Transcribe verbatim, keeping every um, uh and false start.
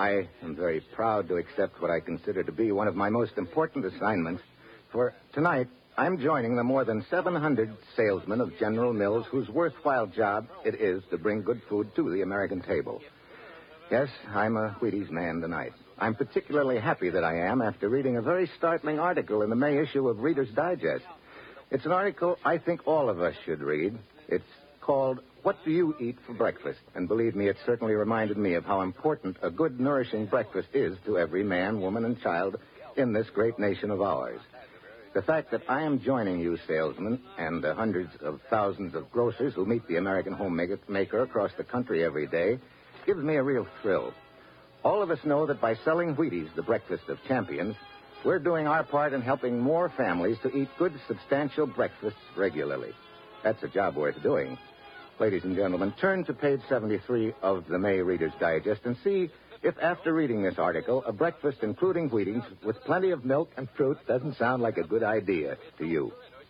I am very proud to accept what I consider to be one of my most important assignments. For tonight, I'm joining the more than seven hundred salesmen of General Mills whose worthwhile job it is to bring good food to the American table. Yes, I'm a Wheaties man tonight. I'm particularly happy that I am after reading a very startling article in the May issue of Reader's Digest. It's an article I think all of us should read. It's called What Do You Eat for Breakfast? And believe me, it certainly reminded me of how important a good, nourishing breakfast is to every man, woman, and child in this great nation of ours. The fact that I am joining you salesmen and the hundreds of thousands of grocers who meet the American homemaker across the country every day gives me a real thrill. All of us know that by selling Wheaties, the breakfast of champions, we're doing our part in helping more families to eat good, substantial breakfasts regularly. That's a job worth doing. Ladies and gentlemen, turn to page seventy-three of the May Reader's Digest and see if after reading this article, a breakfast including Wheaties with plenty of milk and fruit doesn't sound like a good idea to you.